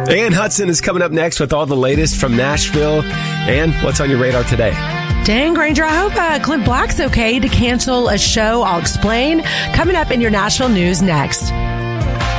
Ann Hudson is coming up next with all the latest from Nashville. And what's on your radar today? Dan Granger, I hope Clint Black's okay to cancel a show. I'll explain. Coming up in your Nashville news next.